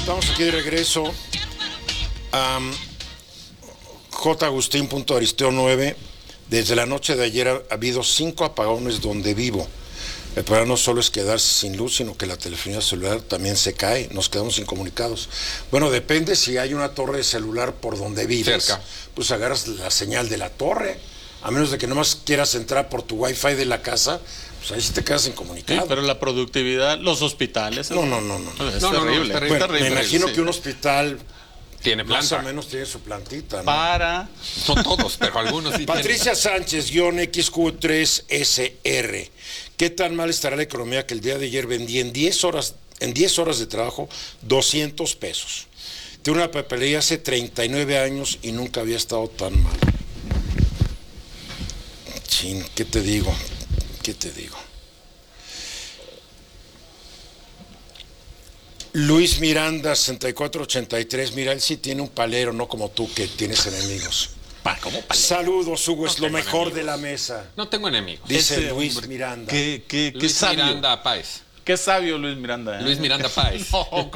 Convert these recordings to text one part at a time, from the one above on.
Estamos aquí de regreso a J. Agustín.Aristeo 9. Desde la noche de ayer ha habido 5 apagones donde vivo. El problema no solo es quedarse sin luz, sino que la telefonía celular también se cae, nos quedamos incomunicados. Bueno, depende si hay una torre de celular por donde vives. Cerca. Pues agarras la señal de la torre, a menos de que nomás quieras entrar por tu wifi de la casa, pues ahí sí te quedas incomunicado. Sí, pero la productividad, los hospitales... No. Es terrible. Bueno, terrible. me imagino sí. que un hospital Tiene más planta. o menos tiene su plantita, ¿no? Para... No todos, pero algunos sí Patricia Sánchez, XQ3SR. ¿Qué tan mal estará la economía que el día de ayer vendí en 10 horas de trabajo 200 pesos? Tengo una papelería hace 39 años y nunca había estado tan mal. Chin, ¿qué te digo? Luis Miranda, 6483. Mira, él sí tiene un palero, no como tú que tienes enemigos. ¿Cómo palero? Saludos, Hugo, es lo tengo mejor enemigos. de la mesa. No tengo enemigos. Dice Ese Luis hombre, Miranda. Qué Luis sabio. Miranda Páez. Qué sabio Luis Miranda. Luis Miranda Páez. No, ¿cómo?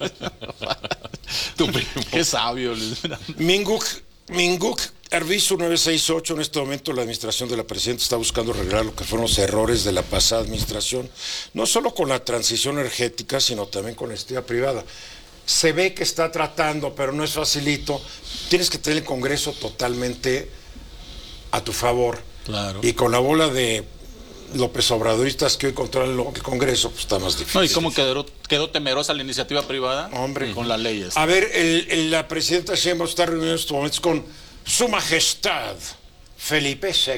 Tu primo. Qué sabio Luis Miranda. Minguk, Arvizu 968. En este momento la administración de la presidenta está buscando arreglar lo que fueron los errores de la pasada administración, no solo con la transición energética, sino también con la iniciativa privada. Se ve que está tratando, pero no es facilito. Tienes que tener el Congreso totalmente a tu favor. Claro. Y con la bola de López Obradoristas que hoy controlan el Congreso, pues está más difícil. No, ¿y cómo quedó temerosa la iniciativa privada? Hombre. Con las leyes. A ver, la presidenta Sheinbaum está reunida en estos momentos con Su Majestad Felipe VI,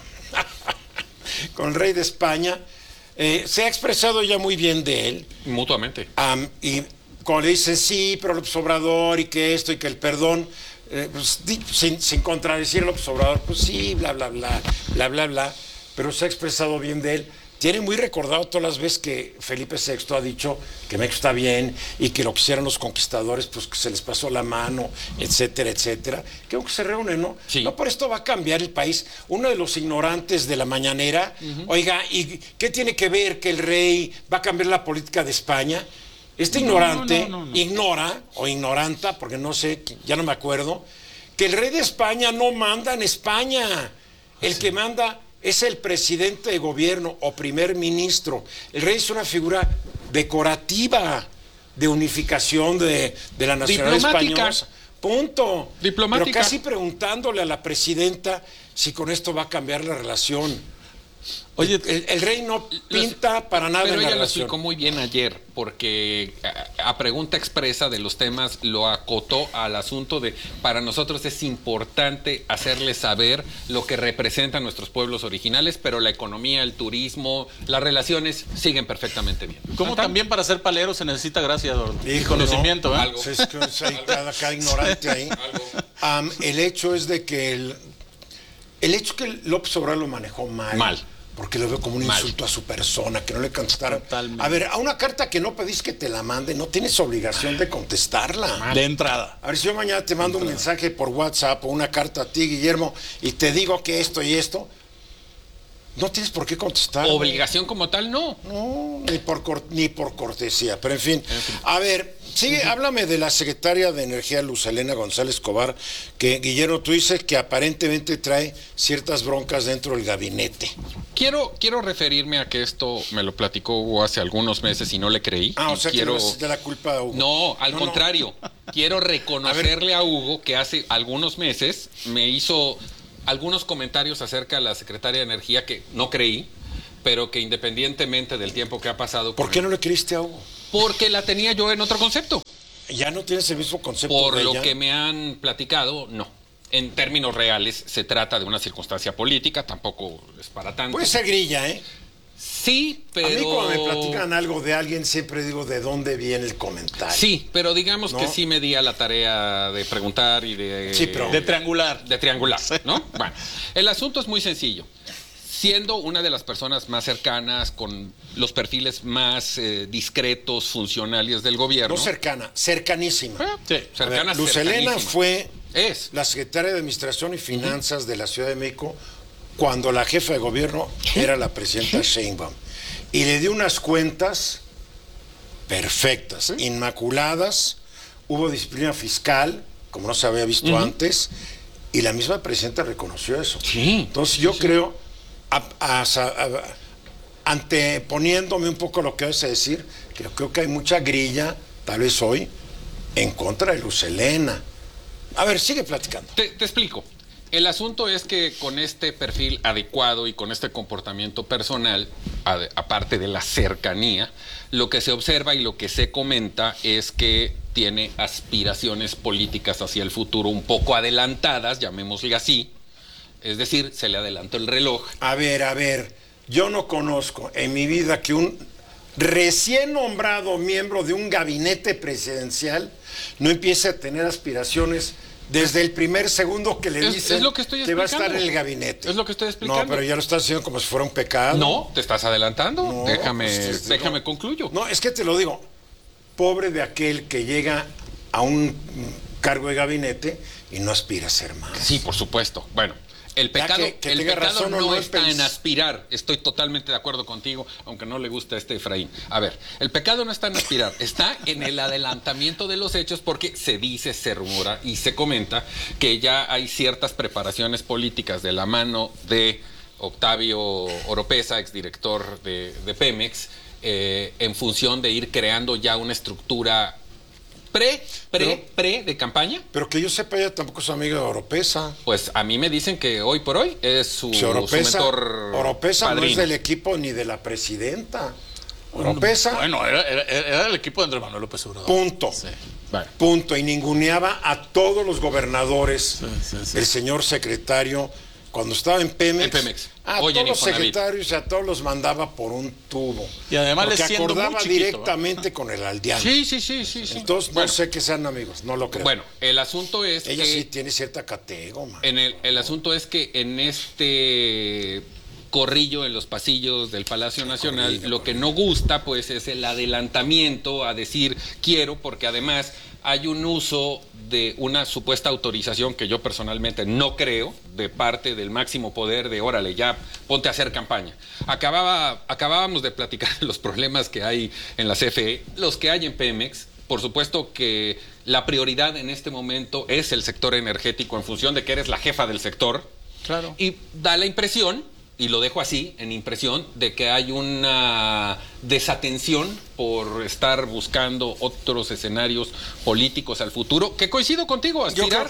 con el rey de España. Se ha expresado ya muy bien de él. Mutuamente. Y cuando le dicen sí, pero López Obrador y que esto y que el perdón, pues, sin contradecir a López Obrador, pues sí, bla, bla, bla, bla, bla, bla, pero se ha expresado bien de él. Tiene muy recordado todas las veces que Felipe VI ha dicho que México está bien y que lo que hicieron los conquistadores, pues que se les pasó la mano, etcétera, etcétera. Creo que se reúnen, ¿no? Sí. No por esto va a cambiar el país. Uno de los ignorantes de la mañanera, oiga, ¿y qué tiene que ver que el rey va a cambiar la política de España? Este ignorante ignora, o ignoranta, porque no sé, ya no me acuerdo, que el rey de España no manda en España. El que manda es el presidente de gobierno o primer ministro. El rey es una figura decorativa de unificación de la nacionalidad española. Punto. Diplomática. Pero casi preguntándole a la presidenta si con esto va a cambiar la relación. Oye, El rey no pinta para nada Pero en la ella lo relación. explicó muy bien ayer, porque a pregunta expresa de los temas lo acotó al asunto de para nosotros es importante hacerles saber lo que representan nuestros pueblos originales, pero la economía, el turismo, las relaciones siguen perfectamente bien. ¿cómo también para ser palero se necesita gracia y Hijo, conocimiento? no. ¿Eh? Algo. Es que hay cada ignorante ahí. El hecho es de que el hecho que López Obrador lo manejó mal. Porque lo veo como un insulto a su persona, que no le contestaron. Totalmente. A ver, a una carta que no pedís que te la mande, no tienes obligación de contestarla. De entrada. A ver, si yo mañana te mando un mensaje por WhatsApp o una carta a ti, Guillermo, y te digo que esto y esto, no tienes por qué contestar. Obligación como tal, no. No, ni por cortesía, pero en fin. A ver, sí, háblame de la secretaria de Energía, Luz Helena González Escobar, que, Guillermo, tú dices que aparentemente trae ciertas broncas dentro del gabinete. Quiero referirme a que esto me lo platicó Hugo hace algunos meses y no le creí. Ah, Y o sea que no es de la culpa de Hugo. No, al No, contrario. Quiero reconocerle a Hugo que hace algunos meses me hizo algunos comentarios acerca de la secretaria de Energía que no creí, pero que independientemente del tiempo que ha pasado... ¿Por qué no le creíste a Hugo? Porque la tenía yo en otro concepto. Ya no tienes el mismo concepto Por de lo ella. que me han platicado, no. En términos reales, se trata de una circunstancia política, tampoco es para tanto. Puede ser grilla, ¿eh? Sí, pero... A mí cuando me platican algo de alguien siempre digo de dónde viene el comentario. Sí, pero digamos ¿No? que sí me di a la tarea de preguntar y de... Sí, pero- De triangular. De triangular, ¿no? Bueno, el asunto es muy sencillo. Siendo una de las personas más cercanas, con los perfiles más discretos, funcionales del gobierno... No cercana, cercanísima. Sí. cercana, Luz Helena cercanísima. fue Es. la secretaria de Administración y Finanzas de la Ciudad de México cuando la jefa de gobierno era la presidenta Sheinbaum. Y le dio unas cuentas perfectas, inmaculadas, hubo disciplina fiscal, como no se había visto antes, y la misma presidenta reconoció eso. Sí. Entonces yo creo, anteponiéndome un poco a lo que vas a decir, creo que hay mucha grilla, tal vez hoy, en contra de Luz Helena. A ver, sigue platicando. Te explico. El asunto es que con este perfil adecuado y con este comportamiento personal, aparte de la cercanía, lo que se observa y lo que se comenta es que tiene aspiraciones políticas hacia el futuro un poco adelantadas, llamémosle así. Es decir, se le adelantó el reloj. A ver, yo no conozco en mi vida que un recién nombrado miembro de un gabinete presidencial no empiece a tener aspiraciones desde el primer segundo que le dicen que va a estar en el gabinete. Es lo que estoy explicando. No, pero ya lo estás haciendo como si fuera un pecado. No, te estás adelantando. No, déjame concluyo. No, es que te lo digo. Pobre de aquel que llega a un cargo de gabinete y no aspira a ser más. Sí, por supuesto. Bueno, el pecado, el pecado no está en aspirar. Estoy totalmente de acuerdo contigo, aunque no le gusta a Efraín. A ver, el pecado no está en aspirar, está en el adelantamiento de los hechos, porque se dice, se rumora y se comenta que ya hay ciertas preparaciones políticas de la mano de Octavio Oropesa, exdirector de Pemex, en función de ir creando ya una estructura pre de campaña. Pero que yo sepa, ella tampoco es amiga de Oropesa. Pues a mí me dicen que hoy por hoy es su mentor. Oropesa padrino. no es del equipo ni de la presidenta. Oropesa. Bueno, era el equipo de Andrés Manuel López Obrador. Punto. Sí. Bueno. Punto. Y ninguneaba a todos los gobernadores, Sí. el señor secretario, cuando estaba en Pemex. A Oye, todos los Infonavit. secretarios, a todos los mandaba por un tubo. Y además porque les siendo muy acordaba chiquito, directamente con el aldeano. Sí. Entonces Bueno. no sé que sean amigos, no lo creo. Bueno, el asunto es Ella que sí tiene cierta catego, man. el asunto es que en este corrillo en los pasillos del Palacio Nacional, lo que no gusta pues es el adelantamiento a decir quiero, porque además hay un uso de una supuesta autorización que yo personalmente no creo, de parte del máximo poder de órale, ya ponte a hacer campaña. Acabábamos de platicar los problemas que hay en la CFE, los que hay en Pemex. Por supuesto que la prioridad en este momento es el sector energético en función de que eres la jefa del sector. Claro. Y da la impresión, y lo dejo así, en impresión, de que hay una desatención por estar buscando otros escenarios políticos al futuro, que coincido contigo,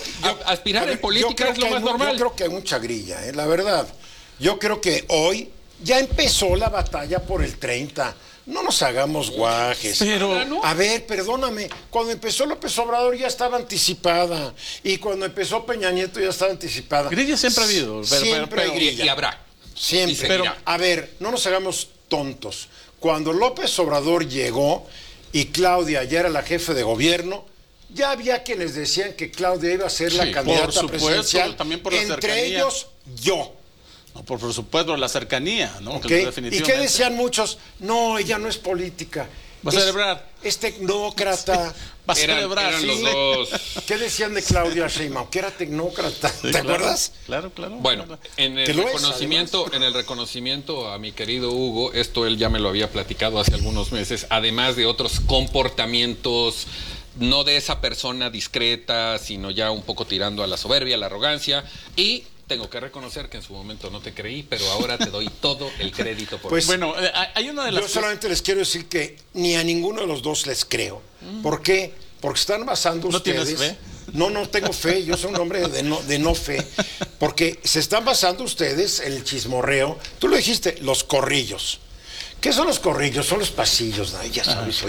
aspirar en política es lo más normal. Yo creo que hay mucha grilla, la verdad. Yo creo que hoy ya empezó la batalla por el 30. No nos hagamos guajes. Pero a ver, perdóname, cuando empezó López Obrador ya estaba anticipada, y cuando empezó Peña Nieto ya estaba anticipada. grilla siempre ha habido. Siempre hay grilla. Y habrá. Siempre. Pero, a ver, no nos hagamos tontos. Cuando López Obrador llegó y Claudia ya era la jefe de gobierno, ya había quienes decían que Claudia iba a ser la candidata por supuesto, presidencial. también por la entre cercanía. ellos, yo. No, por supuesto, la cercanía, ¿no? ¿Ok? Que ¿Y definitivamente. qué decían muchos? No, ella no es política. Va a celebrar. Es tecnócrata. Va a celebrar, eran sí. los dos. ¿Qué decían de Claudia Sheinbaum? Que era tecnócrata. Sí, ¿Te claro, acuerdas? Claro. Bueno, Claro. en el Que lo es, reconocimiento a mi querido Hugo, esto él ya me lo había platicado hace algunos meses, además de otros comportamientos, no de esa persona discreta, sino ya un poco tirando a la soberbia, a la arrogancia, y tengo que reconocer que en su momento no te creí, pero ahora te doy todo el crédito por Pues, eso. Bueno, hay una de las Yo solamente les quiero decir que ni a ninguno de los dos les creo. ¿Por qué? Porque están basando ¿No ustedes... tienes fe? No tengo fe, yo soy un hombre de no fe. Porque se están basando ustedes en el chismorreo. Tú lo dijiste, los corrillos. ¿Qué son los corrillos? Son los pasillos, ¿no? Ya sabes,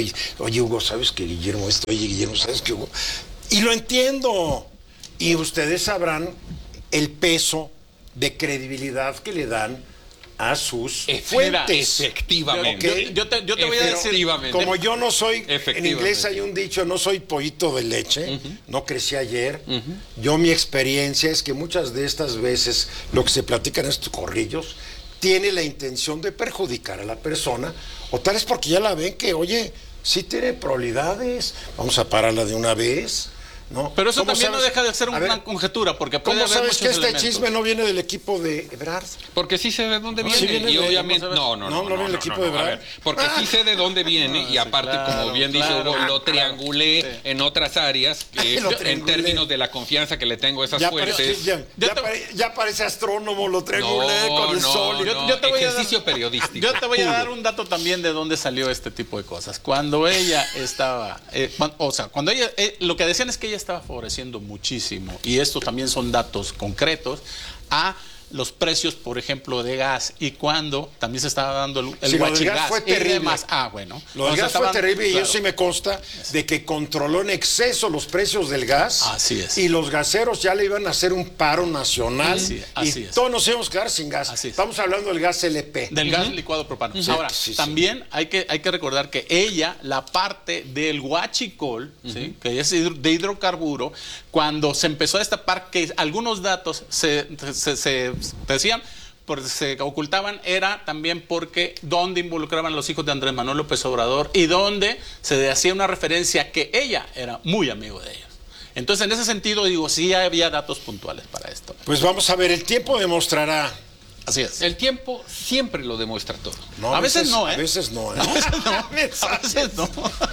oye Hugo, ¿sabes que Guillermo esto? Oye Guillermo, ¿sabes que Hugo? Y lo entiendo. Y ustedes sabrán el peso de credibilidad que le dan a sus fuentes. Efectivamente. ¿Ok? Yo te voy a decir, Efectivamente. Como yo no soy, en Efectivamente. inglés hay un dicho, no soy pollito de leche, no crecí ayer. Yo mi experiencia es que muchas de estas veces lo que se platican en estos corrillos tiene la intención de perjudicar a la persona, o tal es porque ya la ven que, oye, sí tiene probabilidades, vamos a pararla de una vez. ¿no? Pero eso ¿Cómo también sabes? no deja de ser A ver, una conjetura, porque puede ¿cómo haber sabes muchos que este elementos. chisme no viene del equipo de Ebrard? Porque sí sé de dónde viene. sí viene y de- obviamente. no viene el equipo de A Ebrard. ver, porque sí sé de dónde viene. Y aparte, claro, como bien dice claro. Hugo, lo triangulé en otras áreas. Lo En triangulé. términos de la confianza que le tengo a esas Ya, fuentes. ya parece astrónomo, lo triangulé con el sol. Yo te voy a dar- ejercicio periodístico. Yo te voy a puro. dar un dato también de dónde salió este tipo de cosas. Cuando ella estaba, cuando ella, lo que decían es que ella estaba favoreciendo muchísimo, y estos también son datos concretos, a los precios, por ejemplo, de gas, y cuando también se estaba dando el Sí, lo del huachigás gas fue y terrible. demás. Bueno. Lo del Cuando gas fue estaban- terrible y claro. eso sí me consta de que controló en exceso los precios del gas. Así es. Y los gaseros ya le iban a hacer un paro nacional. Así y es. todos nos íbamos a quedar sin gas. Así es. Estamos hablando del gas LP. Del gas licuado propano. Ahora, Sí, sí. también hay que recordar que ella, la parte del huachicol, ¿sí? Que es de hidrocarburo, cuando se empezó a destapar, que algunos datos se decían, se ocultaban, era también porque donde involucraban a los hijos de Andrés Manuel López Obrador y donde se hacía una referencia que ella era muy amigo de ellos. Entonces, en ese sentido, digo, sí había datos puntuales para esto. Pues vamos a ver, el tiempo demostrará. Así es. El tiempo siempre lo demuestra todo. No, A veces no, ¿eh? A veces no, ¿eh? A veces no. A veces no.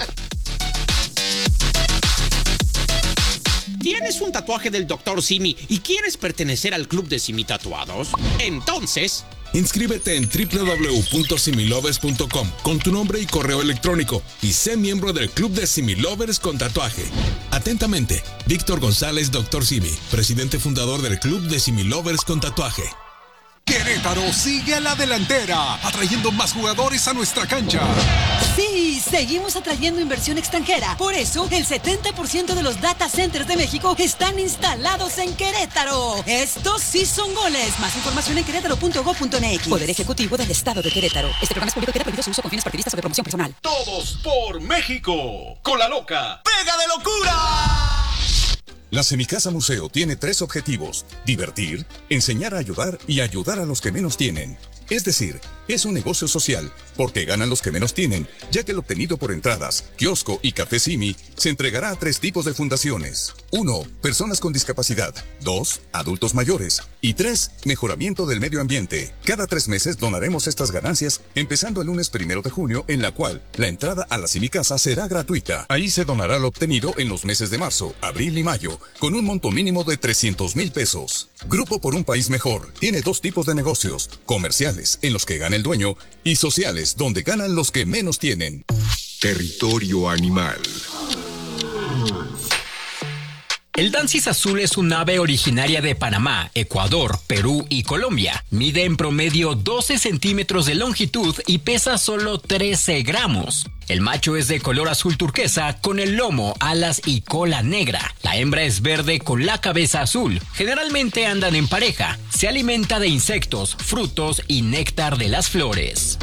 ¿Tienes un tatuaje del Dr. Simi y quieres pertenecer al club de Simi Tatuados? Entonces, inscríbete en www.similovers.com con tu nombre y correo electrónico y sé miembro del club de Similovers con tatuaje. Atentamente, Víctor González, Dr. Simi, presidente fundador del club de Similovers con tatuaje. Querétaro sigue a la delantera, atrayendo más jugadores a nuestra cancha. Sí, seguimos atrayendo inversión extranjera. Por eso, el 70% de los data centers de México están instalados en Querétaro. Estos sí son goles. Más información en querétaro.gov.mx. Poder Ejecutivo del Estado de Querétaro. Este programa es público y queda prohibido su uso con fines partidistas o de promoción personal. Todos por México. Con la loca. ¡Pega de locura! La Semicasa Museo tiene 3 objetivos: divertir, enseñar a ayudar y ayudar a los que menos tienen. Es decir, es un negocio social, porque ganan los que menos tienen, ya que el obtenido por entradas, kiosco y café Simi se entregará a 3 tipos de fundaciones. 1. Personas con discapacidad. 2. Adultos mayores. Y 3. Mejoramiento del medio ambiente. Cada 3 meses donaremos estas ganancias, empezando el lunes 1 de junio, en la cual la entrada a la Semicasa será gratuita. Ahí se donará lo obtenido en los meses de marzo, abril y mayo, con un monto mínimo de 300,000 pesos. Grupo por un País Mejor tiene 2 tipos de negocios: comerciales, en los que gana el dueño, y sociales, donde ganan los que menos tienen. Territorio animal. El Dancis azul es un ave originaria de Panamá, Ecuador, Perú y Colombia. Mide en promedio 12 centímetros de longitud y pesa solo 13 gramos. El macho es de color azul turquesa con el lomo, alas y cola negra. La hembra es verde con la cabeza azul. Generalmente andan en pareja. Se alimenta de insectos, frutos y néctar de las flores.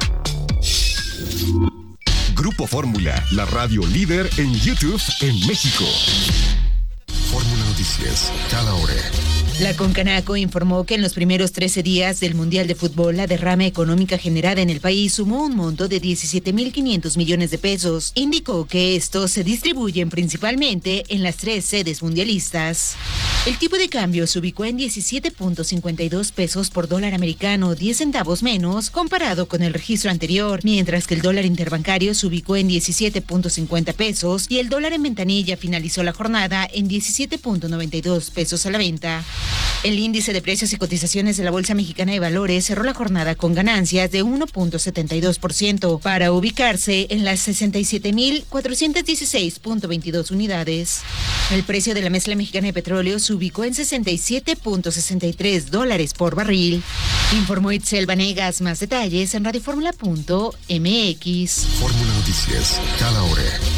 Grupo Fórmula, la radio líder en YouTube en México. Fórmula Noticias, cada hora. La Concanaco informó que en los primeros 13 días del Mundial de Fútbol, la derrama económica generada en el país sumó un monto de 17.500 millones de pesos. Indicó que estos se distribuyen principalmente en las 3 sedes mundialistas. El tipo de cambio se ubicó en 17.52 pesos por dólar americano, 10 centavos menos comparado con el registro anterior, mientras que el dólar interbancario se ubicó en 17.50 pesos y el dólar en ventanilla finalizó la jornada en 17.92 pesos a la venta. El índice de precios y cotizaciones de la Bolsa Mexicana de Valores cerró la jornada con ganancias de 1.72% para ubicarse en las 67.416.22 unidades. El precio de la mezcla mexicana de petróleo se ubicó en $67.63 por barril. Informó Itzel Vanegas. Más detalles en radioformula.mx. Fórmula Noticias, cada hora.